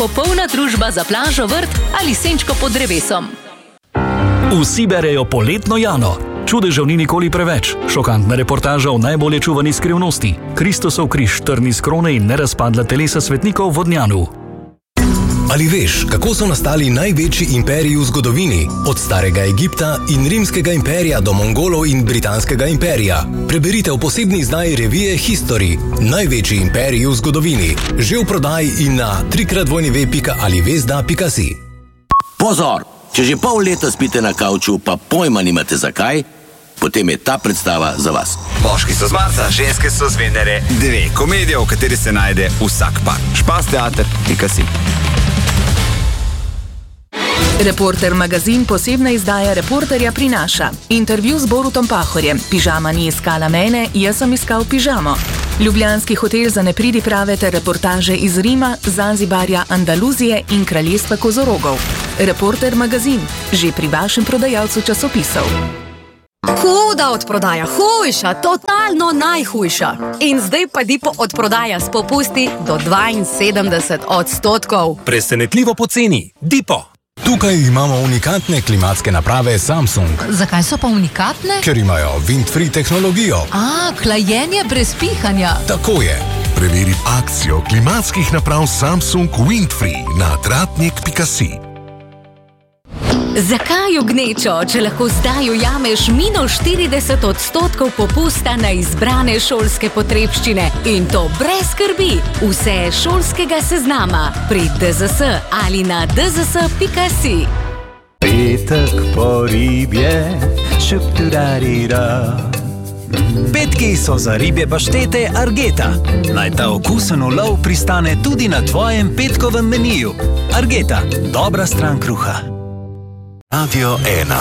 popolna družba za plažo, vrt ali senčko pod drevesom. Vsi berejo Poletno Jano. Čudežev ni nikoli preveč. Šokantna reportaža o najbolje čuvani skrivnosti. Kristusov križ, trn iz krone in nerazpadla telesa svetnikov v Vodnjanu. Ali veš, kako so nastali največji imperiji v zgodovini? Od starega Egipta in rimskega imperija do Mongolov in britanskega imperija. Preberite v posebni izdaji revije History. Največji imperiji v zgodovini. Že v prodaji in na www.alivesda.si. Pozor! Če že pol leta spite na kavču, pa pojma nimate zakaj, potem je ta predstava za vas. Moški so z Marsa, ženske so z Venere. 2 komedije, v kateri se najde vsak par. Špasteater.si. Reporter magazin, posebna izdaja Reporterja prinaša. Intervju z Borutom Pahorjem. Pižama ni iskala mene, jaz sem iskal pižamo. Ljubljanski hotel za nepridiprave ter reportaže iz Rima, Zanzibarja, Andaluzije in kraljestva kozorogov. Reporter magazin, že pri vašem prodajalcu časopisov. Huda odprodaja, hujša, totalno najhujša. In zdaj pa Dipo odprodaja s popusti do 72%. Presenetljivo poceni. Dipo. Tukaj imamo unikatne klimatske naprave Samsung. Zakaj so pa unikatne? Ker imajo wind-free tehnologijo. Hlajenje brez pihanja. Tako je. Preveri akcijo klimatskih naprav Samsung Windfree na tratnik.si. Zakaj v gnečo, če lahko zdaj ujameš -40% popusta na izbrane šolske potrebščine? In to brez skrbi. Vse šolskega seznama pri DZS ali na dzs.si. Petek po ribje, šupturarira. Petki so za ribje paštete Argeta. Naj ta okusen ulov pristane tudi na tvojem petkovem meniju. Argeta, dobra stran kruha. Radio 1.